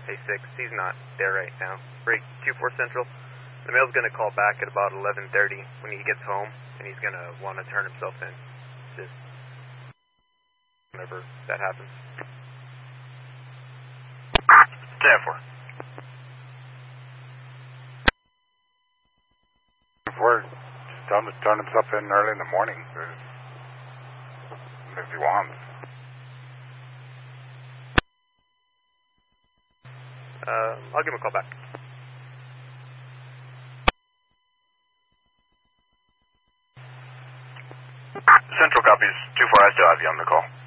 Hey, 6, he's not there right now. Break 2-4 Central. The male's going to call back at about 11:30 when he gets home, and he's going to want to turn himself in. Just whenever that happens. 10-4. 4, just tell him to turn himself in early in the morning if he wants. I'll give him a call back. Central copies. 2-4, I still have you on the call.